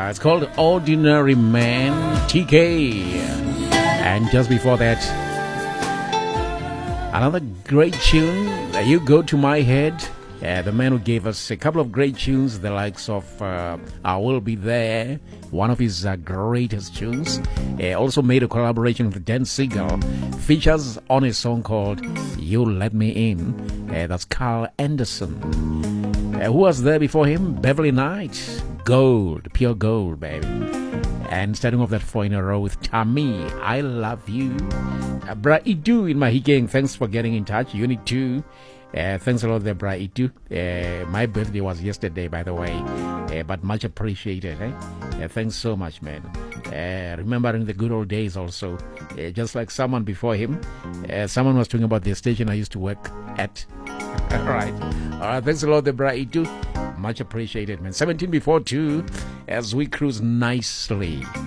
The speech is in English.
It's called Ordinary Man, TK. And just before that, another great tune, You Go to My Head. The man who gave us a couple of great tunes, the likes of I Will Be There, one of his greatest tunes. Also made a collaboration with Dan Siegel, features on a song called You Let Me In. That's Carl Anderson. Who was there before him? Beverly Knight. Gold, pure gold, baby. And starting off that 4 in a row with Tammy, I Love You. Bra Idu in Mahikeng, thanks for getting in touch. Unit 2. Thanks a lot there, Bra Itu. My birthday was yesterday, by the way, but much appreciated. Thanks so much, man. Remembering the good old days also, just like someone before him. Someone was talking about the station I used to work at. All right. Thanks a lot there, Bra Itu. Much appreciated, man. 17 before 2 as we cruise nicely.